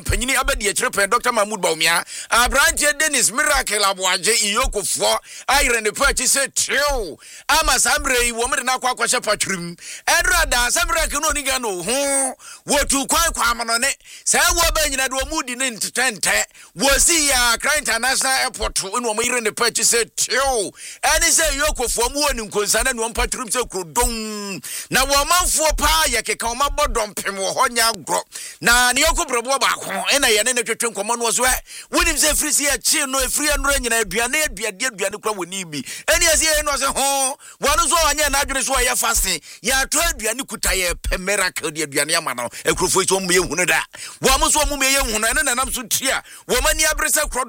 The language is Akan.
panyini abadi echrepe Dr. Mahmoud Baumia Abranche Dennis Miracle Abwaje Iyoko fo ayre ne pa chi se trew ama samre yi wo me na kwa kwahye patwrim edrada samre ke no ni ga no ho wotu kwa amano ne sa wo ba nyina do mudi ne ntente wo si ya Accra International Airport no mo yire ne pa chi se trew eni se Iyoko fo mu woni nkonsa na no patwrim se krodon na wo manfo pa ye keka o mabodom pem wo honya gro na ne Iyoko brobo ba ko ena ye ne twetwe nkomo no so wonim se frisi ya chi no efri anura nyina aduane kura woni bi eni ase ye no se ho wonu so anya na adwene so ya fasting ya to aduane kuta ye pe miracle de aduane ama no ekrofo so mo ye hunu da wo mo so mo ye hunu ene nanam so tia wo mani abrese